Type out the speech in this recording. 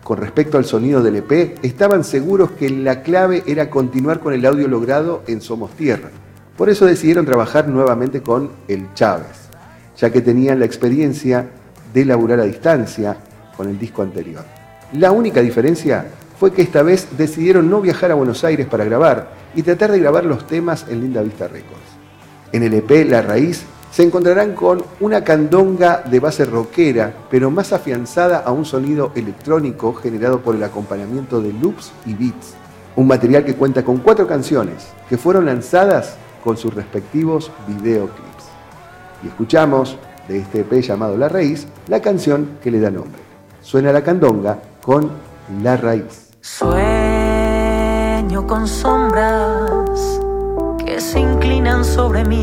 Con respecto al sonido del EP, estaban seguros que la clave era continuar con el audio logrado en Somos Tierra. Por eso decidieron trabajar nuevamente con El Chávez, ya que tenían la experiencia de laburar a distancia con el disco anterior. La única diferencia fue que esta vez decidieron no viajar a Buenos Aires para grabar y tratar de grabar los temas en Linda Vista Records. En el EP La Raíz se encontrarán con una candonga de base rockera, pero más afianzada a un sonido electrónico generado por el acompañamiento de loops y beats. Un material que cuenta con 4 canciones que fueron lanzadas con sus respectivos videoclips. Y escuchamos de este EP llamado La Raíz la canción que le da nombre. Suena la candonga con La Raíz. Sueño con sombras que se inclinan sobre mí.